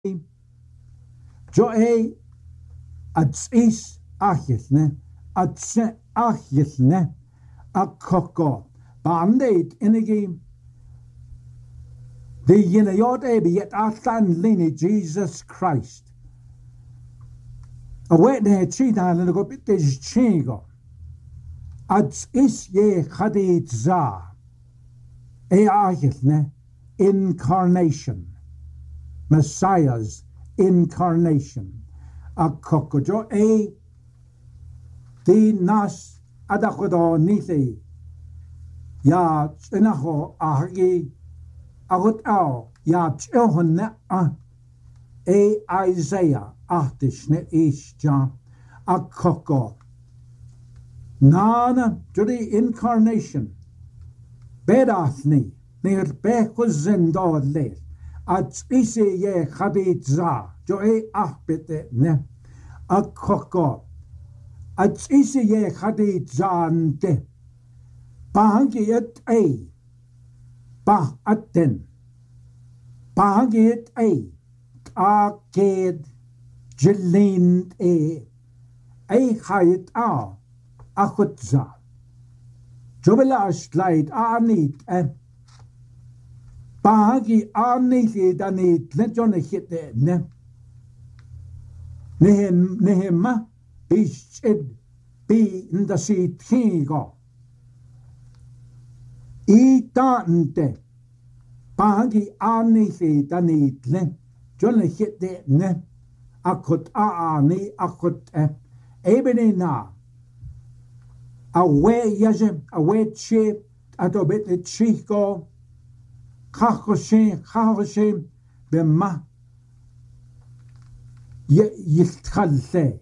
jo e at is achilne at se achilne a koko bandeit inigi the yinayot ebi yet atlan lini Jesus Christ a wet ne chita and go bit is chingo at is ye khadit za e achilne incarnation Messiah's incarnation a kokojo e di nas adakodo niti ya inaho ahgi agot ao ya chehonna e Isaiah ahtishne ishja a koko nana jodi incarnation bedathni neer bekos zendodle at ise ye khabit za jo e ahbete ne a koko at ise ye khabit zante Bahagit A Bah atten Bahagit A Aked Jelind A Hayit A Akutza Jubelash light Anit Bahagi Anit Danit Legion hit ne Nehema Bishid be in the seat Kingo Itante Bahagi Anisi Danitle John hit the ne Akut Aani Akut Ebenina Away Yazim away chip at a bit Chico Kahoshim Bema Yilthalse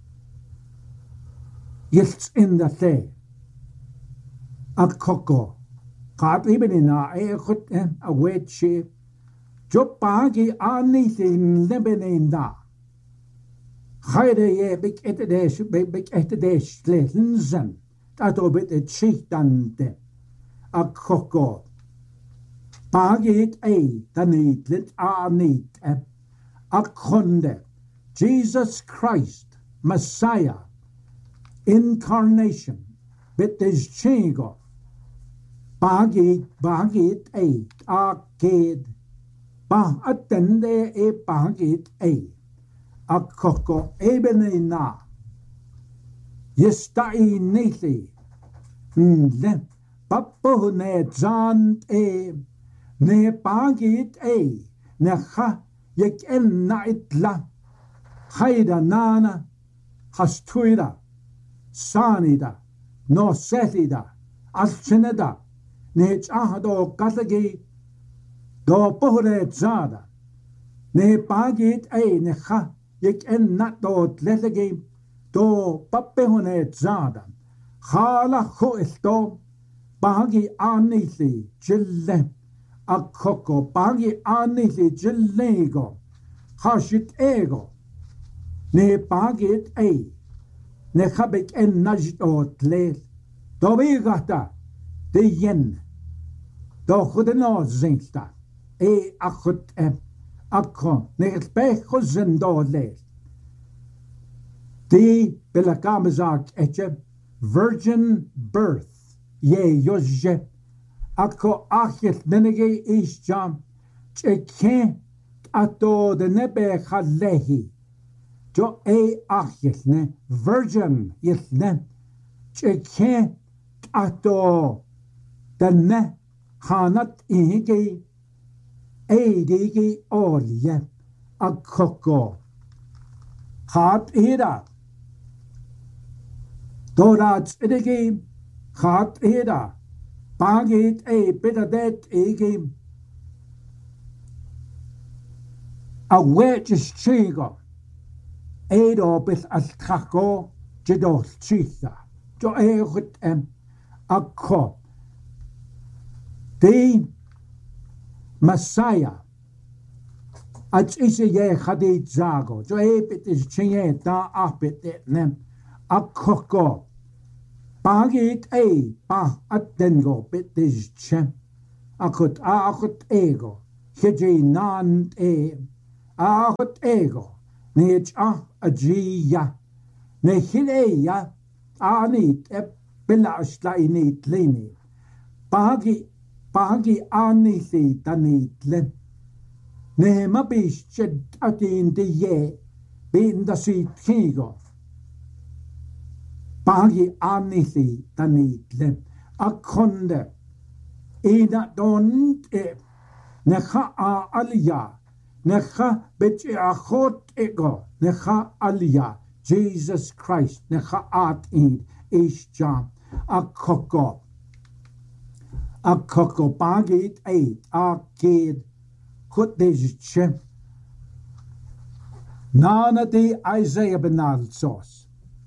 Yilts in the the Akoko Kat even in a hut a wet ship. Jopagi anything Lebanon da. Hide ye big at the dash lensen. That obit a cheek dante. A coco. Bagit a the need lit a need a conde. Jesus Christ, Messiah, incarnation. Bit is chingo. Bagit a arcade bah attende e bagit a coco ebenina yestai niti le papo ne zant ne bagit ne ha yek en naitla haida nana hastuida sanida no setida alchineda ne chahado katagi do pohre zada ne pagit ne kha yek en nat do tletagi do pappehone zada khala khoesto pagi anisi jille akoko pagi anisi jillego khashit ego ne pagit ne khabek en najdot tle do bigata de yen do khudno zinsta akut akko ne pecho zendole di belakamazak etche virgin birth ye yozje akko achit nenege isjam cheke ato de nebe khalehi jo achit ne virgin yitne cheke ato de ne khanat ihige Eidigi olje a koko. Hat ida. Dorats idigi. Hat ida. Bagit bidadet igi. A wedges chigo. Edo bith as trako. Jidos chisa. Jo egut a ko. Die Messiah at ise ye khadit zago jo bit is chinge da apit nem a koko bagit ba at dengo bit is chen akut ego hiji nan ahot ego, nech agia, nehileia, anit bilash la init lini, pagi aniti tanit len, nema bished atin de ye, bin da sit kigo, pagi aniti tanit len, akonde, ina don't necha alia, necha betche achot ego, necha alia, Jesus Christ, necha at id, ishja, akoko bagit eid, akid, hut dejche, nana de Isaiah benal sos,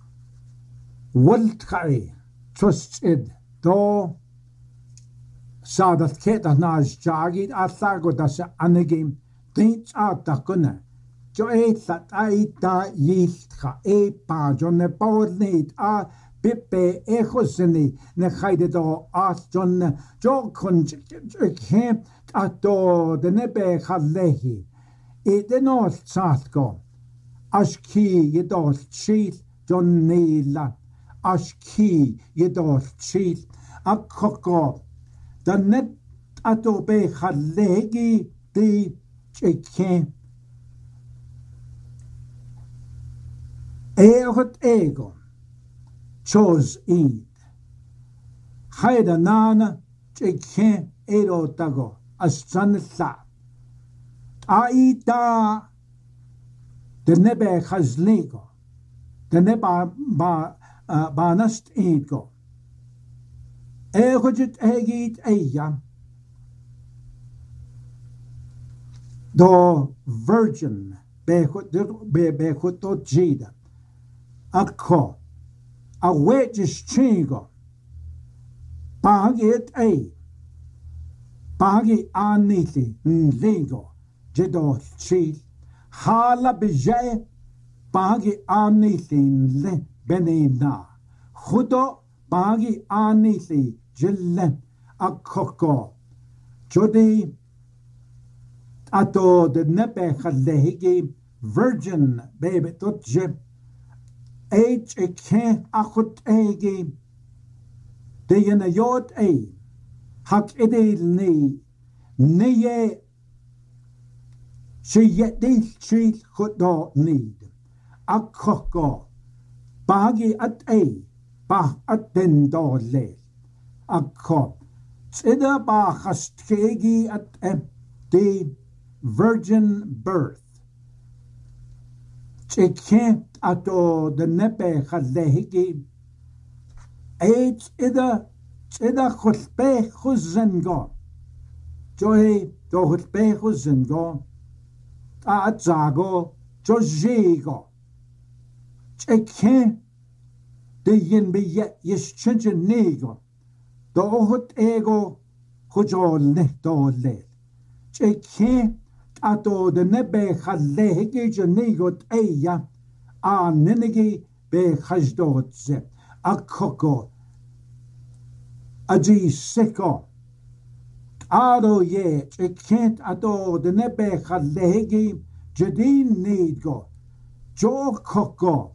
wultkari, trusted, do, sadat keta naj jagid, athago dasa anegim, Dins atakuna, jo that aita yiltka, pa jonne bornit, bippe echosini, ne haidedo jonne, jo kunj ato de nebe halehi, de north satko, ashki yedol chil, John Nila, ashki yedol chil, akoko, the net ato be halegi, di Cheke Egot ego chose id Haida nana cheke ero tago asansa Aita the nebe hazligo the neba banast ego Egot egit eya Do virgin behuto jida akko a wedges chingo pagi aniti lingo jedo chi hala bije pagi aniti le benina hudo pagi aniti jille akko jodi Ato de nebe halehigi virgin baby tutje eke akut egi de yena yod hak edil ni she yedil chi hudo need akoko bagi at ba at den do le akko tsida ba hastkegi at the virgin birth. Cheke ato de nepe halehigi. Ida khutbe khuzengo. Joy do khutbe khuzengo. Zago jojigo. Cheke de yin be yishchinja nego. Do hut ego khujol ne do le. Cheke ato de nebe halehigi janigot eya ninigi be hajdotze akoko aji seko ado ye chekent ato de nebe halehigi jadin nidgo jo koko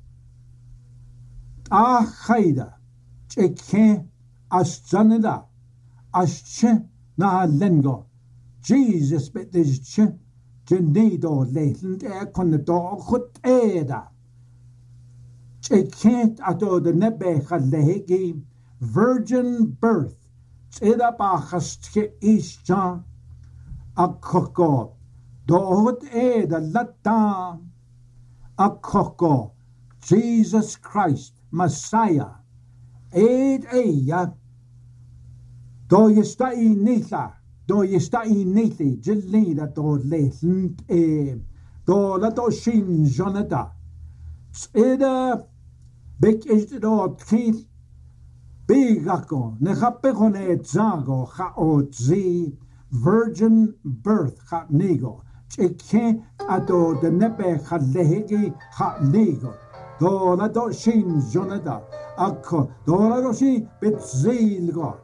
haida cheke asjanida asche na lengo Jesus bet this Jenido latent konnedo goed eda. Chekent ato de nebe halehigi virgin birth. Eda bachastke isja akoko. Dohut eda lata akoko. Jesus Christ, Messiah. Ed eya. Do yestai nitha. Do yestai nithi jillida do lethnt do la do shin jonata eda bek is do tkith bigako ne happe kone zago ha ozi virgin birth ha nego cheke ato de nepe ha lehegi ha nego do la do shin jonata akko do la do shin betzilgo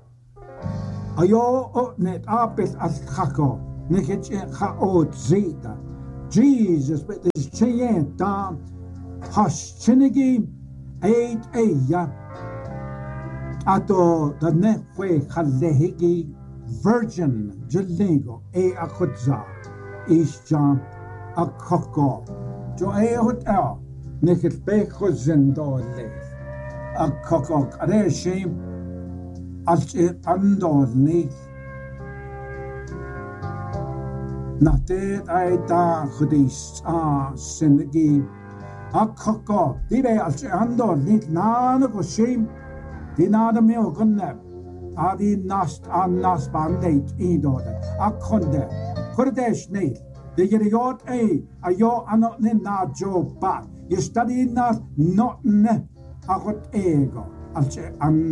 Ayo net apes as khako nekhet khaot zeta Jesus, but this chayenta, Hashinigi, 8 Ato the Nehwe Halehigi, Virgin, Jalego, Akutza, Ishjam, Akoko, Jo Hotel, Nikit Beko Zendole, Akokok, Areshim, Alche Andor Nik. Natet Aida Hudis, Sindagi, Akoko, Dibe Alche Andor Nik, Nana Goshim. Die nade me ook een nep. Die nast aan nast bandeit indoden. Konde. Kordesh niet. De je jod a jo anot ne na jo ba. Je stadi na not ne. Agot ego. Als je